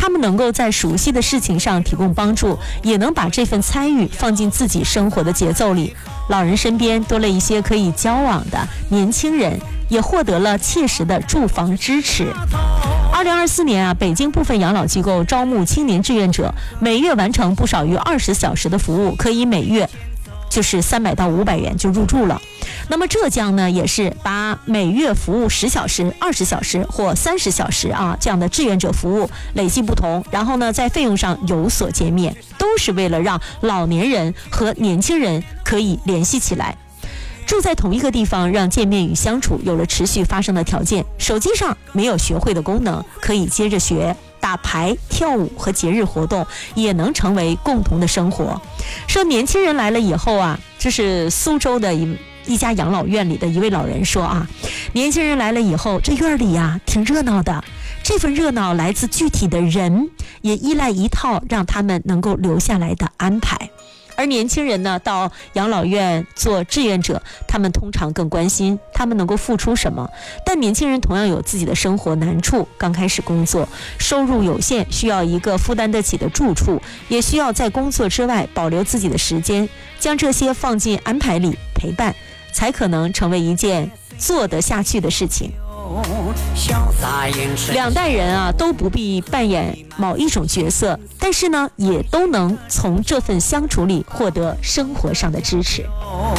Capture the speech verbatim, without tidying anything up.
他们能够在熟悉的事情上提供帮助，也能把这份参与放进自己生活的节奏里。老人身边多了一些可以交往的年轻人，也获得了切实的住房支持。二零二四年啊，北京部分养老机构招募青年志愿者，每月完成不少于二十小时的服务，可以每月就是三百到五百元就入住了。那么浙江呢，也是把每月服务十小时、二十小时或三十小时啊这样的志愿者服务累计不同，然后呢在费用上有所减免，都是为了让老年人和年轻人可以联系起来。住在同一个地方，让见面与相处有了持续发生的条件。手机上没有学会的功能，可以接着学。打牌、跳舞和节日活动也能成为共同的生活。说年轻人来了以后啊，这是苏州的一一家养老院里的一位老人说啊，年轻人来了以后，这院里呀挺热闹的。这份热闹来自具体的人，也依赖一套让他们能够留下来的安排。而年轻人呢，到养老院做志愿者，他们通常更关心他们能够付出什么。但年轻人同样有自己的生活难处，刚开始工作，收入有限，需要一个负担得起的住处，也需要在工作之外保留自己的时间，将这些放进安排里陪伴，才可能成为一件做得下去的事情。两代人啊都不必扮演某一种角色，但是呢，也都能从这份相处里获得生活上的支持。